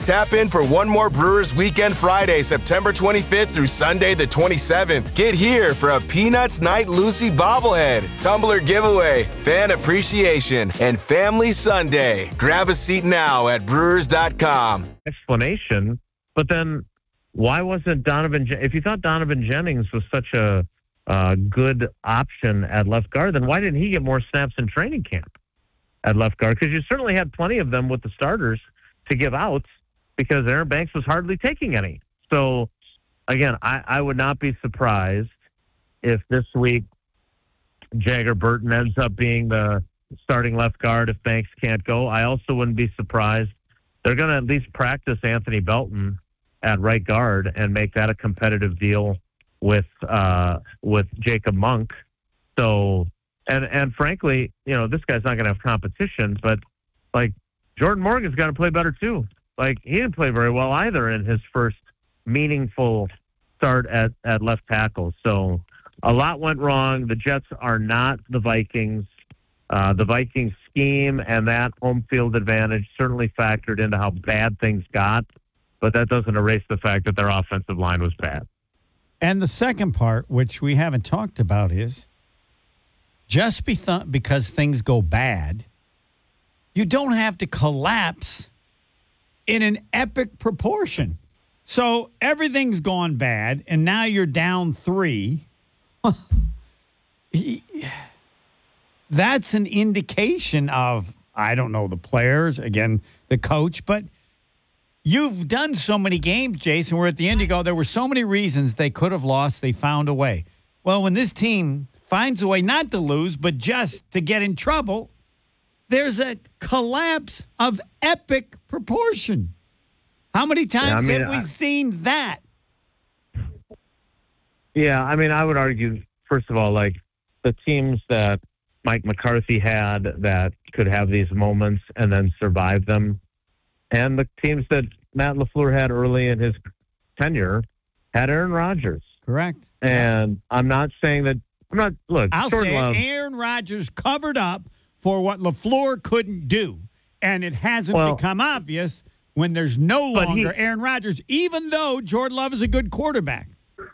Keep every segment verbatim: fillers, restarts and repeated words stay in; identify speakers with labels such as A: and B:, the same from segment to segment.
A: Tap in for one more Brewers Weekend Friday, September twenty-fifth through Sunday the twenty-seventh. Get here for a Peanuts Night Lucy bobblehead, tumbler giveaway, fan appreciation, and family Sunday. Grab a seat now at brewers dot com.
B: Explanation, but then why wasn't Donovan, if you thought Donovan Jennings was such a uh, good option at left guard, then why didn't he get more snaps in training camp at left guard? Because you certainly had plenty of them with the starters to give out, because Aaron Banks was hardly taking any. So, again, I, I would not be surprised if this week Jagger Burton ends up being the starting left guard if Banks can't go. I also wouldn't be surprised. They're going to at least practice Anthony Belton at right guard and make that a competitive deal with uh, with Jacob Monk. So, and and frankly, you know, this guy's not going to have competition, but, like, Jordan Morgan's got to play better too. Like, he didn't play very well either in his first meaningful start at, at left tackle. So a lot went wrong. The Jets are not the Vikings. Uh, the Vikings scheme and that home field advantage certainly factored into how bad things got, but that doesn't erase the fact that their offensive line was bad.
C: And the second part, which we haven't talked about, is just be th- because things go bad, you don't have to collapse in an epic proportion. So everything's gone bad, and now you're down three. That's an indication of, I don't know, the players, again, the coach, but you've done so many games, Jason, where at the end you go, there were so many reasons they could have lost, they found a way. Well, when this team finds a way not to lose, but just to get in trouble, there's a collapse of epic proportion. How many times yeah, I mean, have we I, seen that?
B: Yeah, I mean, I would argue, first of all, like, the teams that Mike McCarthy had that could have these moments and then survive them, and the teams that Matt LaFleur had early in his tenure had Aaron Rodgers.
C: Correct.
B: And I'm not saying that, I'm not, look,
C: I'll say Love, Aaron Rodgers covered up for what LaFleur couldn't do. And it hasn't well, become obvious when there's no longer he, Aaron Rodgers, even though Jordan Love is a good quarterback.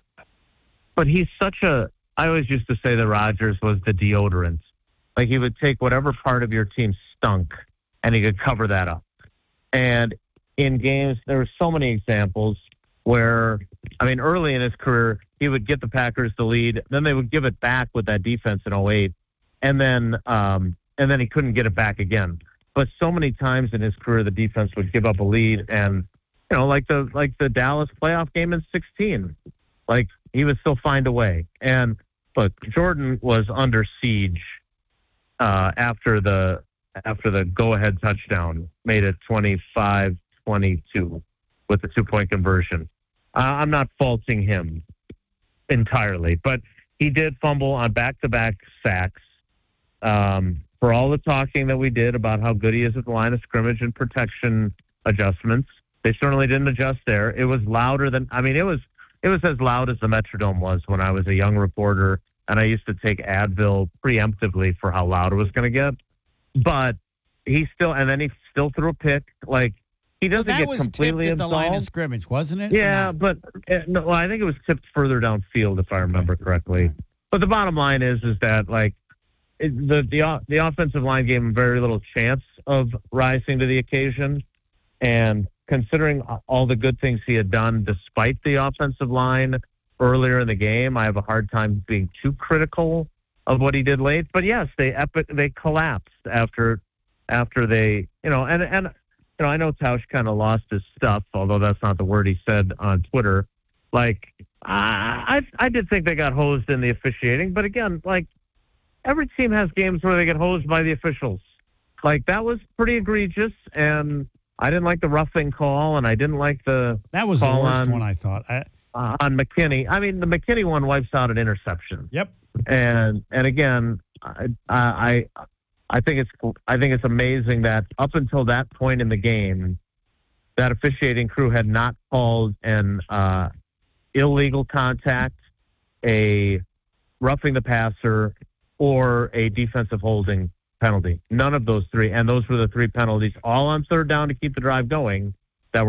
B: But he's such a, I always used to say that Rodgers was the deodorant. Like, he would take whatever part of your team stunk and he could cover that up. And in games, there were so many examples where, I mean, early in his career, he would get the Packers the lead, then they would give it back with that defense in oh eight, and then, um, and then he couldn't get it back again. But so many times in his career, the defense would give up a lead, and, you know, like the like the Dallas playoff game in sixteen, like, he would still find a way. And look, Jordan was under siege uh, after the after the go-ahead touchdown, made it twenty-five twenty-two with the two-point conversion. Uh, I'm not faulting him entirely, but he did fumble on back-to-back sacks. Um, for all the talking that we did about how good he is at the line of scrimmage and protection adjustments, they certainly didn't adjust there. It was louder than, I mean, it was it was as loud as the Metrodome was when I was a young reporter, and I used to take Advil preemptively for how loud it was going to get. But he still, and then he still threw a pick. Like, he doesn't
C: well,
B: get completely
C: tipped at
B: involved.
C: the line of scrimmage, wasn't it?
B: Yeah, but uh, no, well, I think it was tipped further downfield, if I remember okay. correctly. But the bottom line is, is that, like, it, the the the offensive line gave him very little chance of rising to the occasion, and considering all the good things he had done despite the offensive line earlier in the game, I have a hard time being too critical of what he did late. But yes, they epic they collapsed after after they you know and and you know I know Tausch kind of lost his stuff, although that's not the word he said on Twitter. Like, I I, I did think they got hosed in the officiating, but again, like, every team has games where they get hosed by the officials. Like, that was pretty egregious, and I didn't like the roughing call, and I didn't like the
C: that was the worst
B: on,
C: one I thought I,
B: uh, on McKinney. I mean, the McKinney one wipes out an interception.
C: Yep.
B: And and again, I I I think it's I think it's amazing that up until that point in the game, that officiating crew had not called an uh, illegal contact, a roughing the passer, or a defensive holding penalty. None of those three, and those were the three penalties, all on third down to keep the drive going.